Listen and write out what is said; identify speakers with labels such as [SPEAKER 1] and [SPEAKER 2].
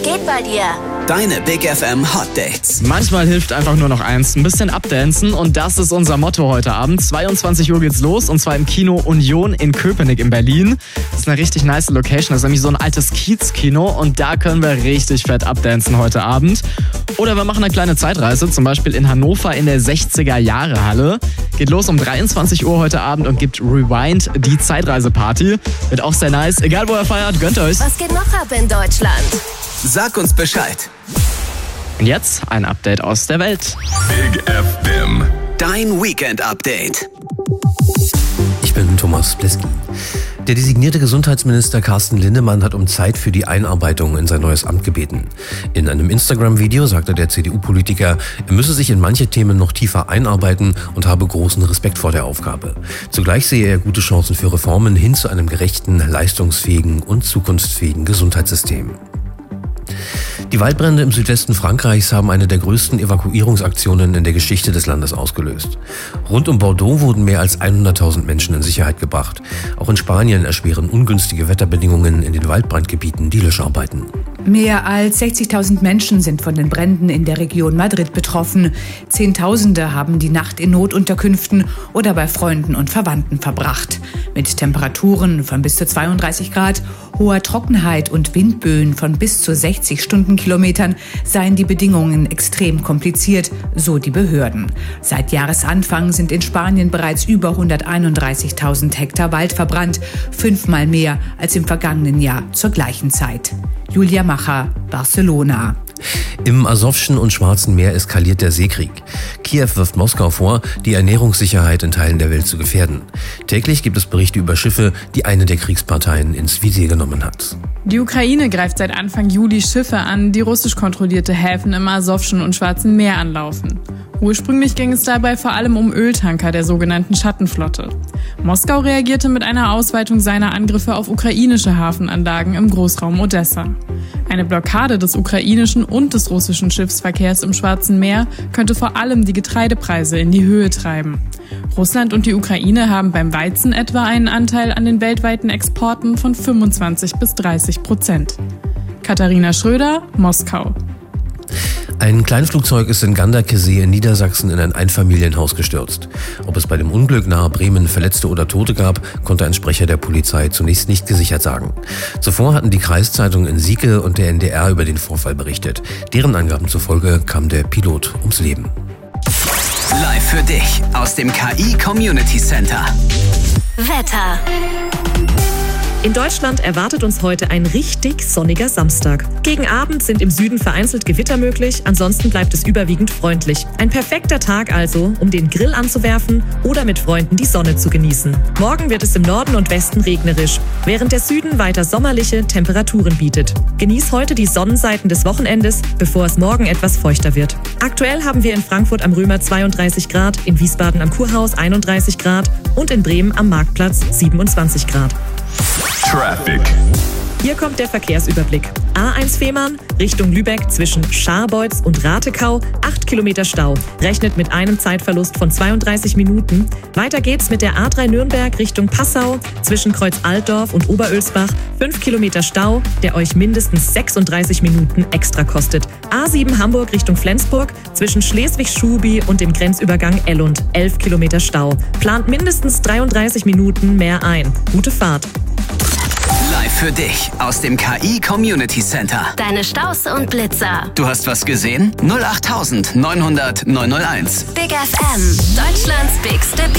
[SPEAKER 1] geht bei dir?
[SPEAKER 2] Deine Big FM Hot Dates.
[SPEAKER 3] Manchmal hilft einfach nur noch eins, ein bisschen abdancen, und das ist unser Motto heute Abend. 22 Uhr geht's los, und zwar im Kino Union in Köpenick in Berlin. Das ist eine richtig nice Location, das ist nämlich so ein altes Kiez-Kino, und da können wir richtig fett abdancen heute Abend. Oder wir machen eine kleine Zeitreise, zum Beispiel in Hannover in der 60er-Jahre-Halle. Geht los um 23 Uhr heute Abend und gibt Rewind, die Zeitreiseparty. Wird auch sehr nice. Egal wo ihr feiert, gönnt euch.
[SPEAKER 1] Was geht noch ab in Deutschland?
[SPEAKER 2] Sag uns Bescheid.
[SPEAKER 3] Und jetzt ein Update aus der Welt.
[SPEAKER 4] Big FM.
[SPEAKER 2] Dein Weekend-Update.
[SPEAKER 5] Ich bin Thomas Pleski. Der designierte Gesundheitsminister Carsten Linnemann hat um Zeit für die Einarbeitung in sein neues Amt gebeten. In einem Instagram-Video sagte der CDU-Politiker, er müsse sich in manche Themen noch tiefer einarbeiten und habe großen Respekt vor der Aufgabe. Zugleich sehe er gute Chancen für Reformen hin zu einem gerechten, leistungsfähigen und zukunftsfähigen Gesundheitssystem. Die Waldbrände im Südwesten Frankreichs haben eine der größten Evakuierungsaktionen in der Geschichte des Landes ausgelöst. Rund um Bordeaux wurden mehr als 100.000 Menschen in Sicherheit gebracht. Auch in Spanien erschweren ungünstige Wetterbedingungen in den Waldbrandgebieten die Löscharbeiten.
[SPEAKER 6] Mehr als 60.000 Menschen sind von den Bränden in der Region Madrid betroffen. Zehntausende haben die Nacht in Notunterkünften oder bei Freunden und Verwandten verbracht. Mit Temperaturen von bis zu 32 Grad, hoher Trockenheit und Windböen von bis zu 60 Stundenkilometern seien die Bedingungen extrem kompliziert, so die Behörden. Seit Jahresanfang sind in Spanien bereits über 131.000 Hektar Wald verbrannt, 5-mal mehr als im vergangenen Jahr zur gleichen Zeit. Julia Macher, Barcelona.
[SPEAKER 5] Im Asowschen und Schwarzen Meer eskaliert der Seekrieg. Kiew wirft Moskau vor, die Ernährungssicherheit in Teilen der Welt zu gefährden. Täglich gibt es Berichte über Schiffe, die eine der Kriegsparteien ins Visier genommen hat.
[SPEAKER 7] Die Ukraine greift seit Anfang Juli Schiffe an, die russisch kontrollierte Häfen im Asowschen und Schwarzen Meer anlaufen. Ursprünglich ging es dabei vor allem um Öltanker der sogenannten Schattenflotte. Moskau reagierte mit einer Ausweitung seiner Angriffe auf ukrainische Hafenanlagen im Großraum Odessa. Eine Blockade des ukrainischen und des russischen Schiffsverkehrs im Schwarzen Meer könnte vor allem die Getreidepreise in die Höhe treiben. Russland und die Ukraine haben beim Weizen etwa einen Anteil an den weltweiten Exporten von 25-30%. Katharina Schröder, Moskau.
[SPEAKER 5] Ein Kleinflugzeug ist in Ganderkesee in Niedersachsen in ein Einfamilienhaus gestürzt. Ob es bei dem Unglück nahe Bremen Verletzte oder Tote gab, konnte ein Sprecher der Polizei zunächst nicht gesichert sagen. Zuvor hatten die Kreiszeitungen in Sieke und der NDR über den Vorfall berichtet. Deren Angaben zufolge kam der Pilot ums Leben.
[SPEAKER 2] Live für dich aus dem KI Community Center.
[SPEAKER 1] Wetter.
[SPEAKER 8] In Deutschland erwartet uns heute ein richtig sonniger Samstag. Gegen Abend sind im Süden vereinzelt Gewitter möglich, ansonsten bleibt es überwiegend freundlich. Ein perfekter Tag also, um den Grill anzuwerfen oder mit Freunden die Sonne zu genießen. Morgen wird es im Norden und Westen regnerisch, während der Süden weiter sommerliche Temperaturen bietet. Genieß heute die Sonnenseiten des Wochenendes, bevor es morgen etwas feuchter wird. Aktuell haben wir in Frankfurt am Römer 32 Grad, in Wiesbaden am Kurhaus 31 Grad und in Bremen am Marktplatz 27 Grad.
[SPEAKER 4] Traffic.
[SPEAKER 8] Hier kommt der Verkehrsüberblick. A1 Fehmarn Richtung Lübeck zwischen Scharbeutz und Ratekau 8 Kilometer Stau. Rechnet mit einem Zeitverlust von 32 Minuten. Weiter geht's mit der A3 Nürnberg Richtung Passau zwischen Kreuz Altdorf und Oberölsbach 5 Kilometer Stau, der euch mindestens 36 Minuten extra kostet. A7 Hamburg Richtung Flensburg zwischen Schleswig-Schubi und dem Grenzübergang Ellund 11 Kilometer Stau. Plant mindestens 33 Minuten mehr ein. Gute Fahrt.
[SPEAKER 2] Live für dich aus dem KI Community Center.
[SPEAKER 1] Deine Staus und Blitzer.
[SPEAKER 2] Du hast was gesehen? 08900 901.
[SPEAKER 1] Big FM, Deutschlands bigste